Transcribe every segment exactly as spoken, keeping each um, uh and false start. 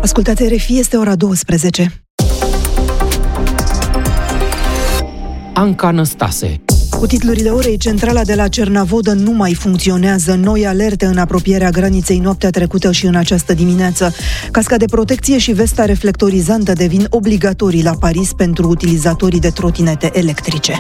Ascultați R F I, este ora douăsprezece. Anca Năstase. Cu titlurile orei, centrala de la Cernavodă nu mai funcționează. Noi alerte în apropierea graniței noaptea trecută și în această dimineață. Casca de protecție și vesta reflectorizantă devin obligatorii la Paris pentru utilizatorii de trotinete electrice.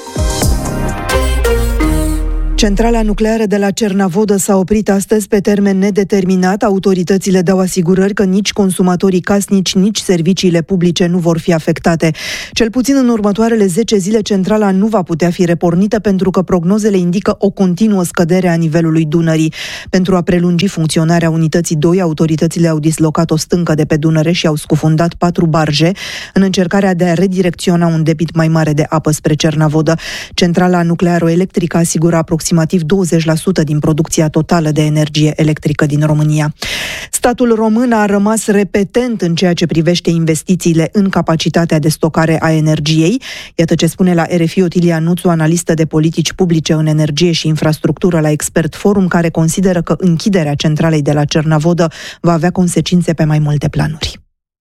Centrala nucleară de la Cernavodă s-a oprit astăzi pe termen nedeterminat. Autoritățile dau asigurări că nici consumatorii casnici, nici serviciile publice nu vor fi afectate. Cel puțin în următoarele zece zile, centrala nu va putea fi repornită pentru că prognozele indică o continuă scădere a nivelului Dunării. Pentru a prelungi funcționarea unității doi, autoritățile au dislocat o stâncă de pe Dunăre și au scufundat patru barje în încercarea de a redirecționa un debit mai mare de apă spre Cernavodă. Centrala nuclearo-electrică asigură aproximativ aproximativ douăzeci la sută din producția totală de energie electrică din România. Statul român a rămas repetent în ceea ce privește investițiile în capacitatea de stocare a energiei. Iată ce spune la R F I Otilia Nuțu, analistă de politici publice în energie și infrastructură la Expert Forum, care consideră că închiderea centralei de la Cernavodă va avea consecințe pe mai multe planuri.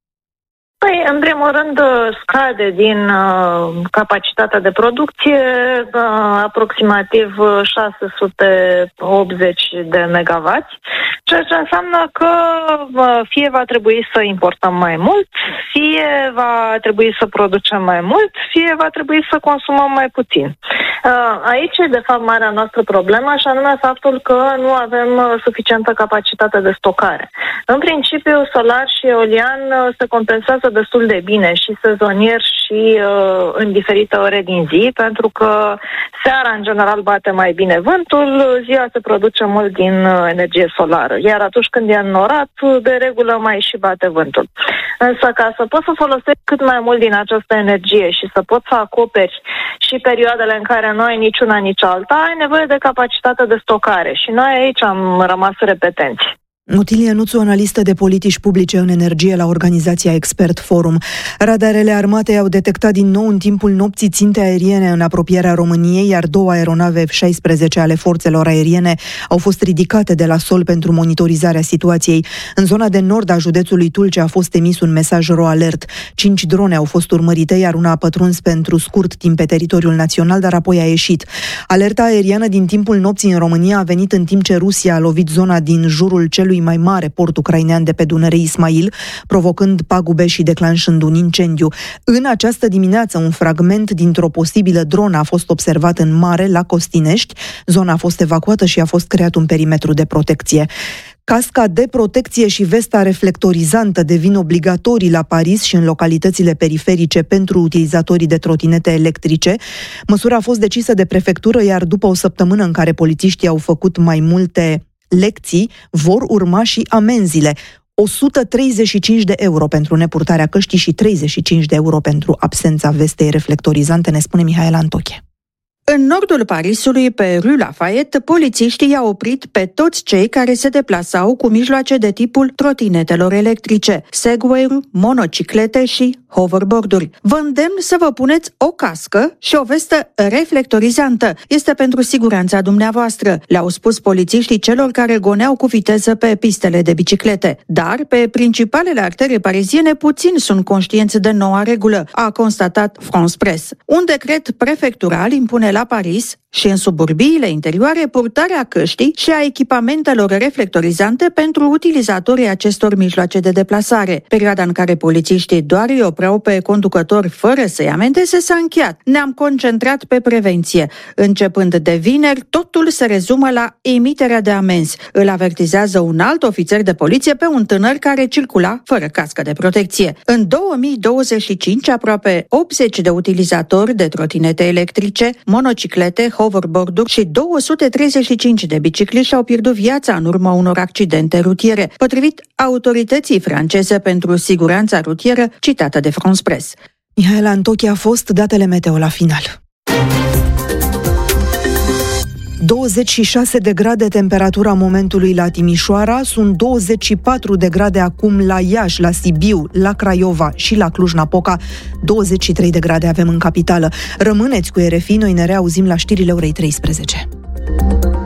Păi, în primul rând, scade din uh, capacitatea de producție uh, aproximativ șase sute optzeci de megawatts, ceea ce înseamnă că uh, fie va trebui să importăm mai mult, fie va trebui să producem mai mult, fie va trebui să consumăm mai puțin. Uh, aici e, de fapt, marea noastră problemă, și anume faptul că nu avem uh, suficientă capacitate de stocare. În principiu, solar și eolian uh, se compensează destul de bine și sezonier și uh, în diferite ore din zi, pentru că seara în general bate mai bine vântul, ziua se produce mult din uh, energie solară, iar atunci când e înnorat, de regulă mai și bate vântul. Însă ca să poți să folosești cât mai mult din această energie și să poți să acoperi și perioadele în care nu ai nici una, nici alta, ai nevoie de capacitate de stocare și noi aici am rămas repetenți. Otilia Nuțu, analistă de politici publice în energie la organizația Expert Forum. Radarele armatei au detectat din nou în timpul nopții ținte aeriene în apropierea României, iar două aeronave F șaisprezece ale forțelor aeriene au fost ridicate de la sol pentru monitorizarea situației. În zona de nord a județului Tulcea a fost emis un mesaj ro-alert. Cinci drone au fost urmărite, iar una a pătruns pentru scurt timp pe teritoriul național, dar apoi a ieșit. Alerta aeriană din timpul nopții în România a venit în timp ce Rusia a lovit zona din jurul celui mai mare port ucrainean de pe Dunăre, Ismail, provocând pagube și declanșând un incendiu. În această dimineață, un fragment dintr-o posibilă dronă a fost observat în mare la Costinești. Zona a fost evacuată și a fost creat un perimetru de protecție. Casca de protecție și vesta reflectorizantă devin obligatorii la Paris și în localitățile periferice pentru utilizatorii de trotinete electrice. Măsura a fost decisă de prefectură, iar după o săptămână în care polițiștii au făcut mai multe lecții, vor urma și amenzile. o sută treizeci și cinci de euro pentru nepurtarea căștii și treizeci și cinci de euro pentru absența vestei reflectorizante, ne spune Mihaela Antoche. În nordul Parisului, pe Rue Lafayette, polițiștii i-au oprit pe toți cei care se deplasau cu mijloace de tipul trotinetelor electrice, segway-uri, monociclete și hoverboard-uri. Vă îndemn să vă puneți o cască și o vestă reflectorizantă. Este pentru siguranța dumneavoastră, le-au spus polițiștii celor care goneau cu viteză pe pistele de biciclete. Dar pe principalele artere pariziene puțini sunt conștienți de noua regulă, a constatat France Presse. Un decret prefectural impune la Paris și în suburbiile interioare purtarea căștii și a echipamentelor reflectorizante pentru utilizatorii acestor mijloace de deplasare. Perioada în care polițiștii doar îi opreau pe conducători fără să-i amendeze s-a încheiat. Ne-am concentrat pe prevenție. Începând de vineri, totul se rezumă la emiterea de amenzi. Îl avertizează un alt ofițer de poliție pe un tânăr care circula fără cască de protecție. În două mii douăzeci și cinci, aproape optzeci de utilizatori de trotinete electrice, monociclete, hoverboard-uri și două sute treizeci și cinci de bicicliști au pierdut viața în urma unor accidente rutiere, potrivit autorității franceze pentru siguranța rutieră, citată de France Presse. Mihaela Antoche a fost, datele meteo la final. douăzeci și șase de grade temperatura momentului la Timișoara, sunt douăzeci și patru de grade acum la Iași, la Sibiu, la Craiova și la Cluj-Napoca, douăzeci și trei de grade avem în capitală. Rămâneți cu R F I, noi ne reauzim la știrile orei treisprezece.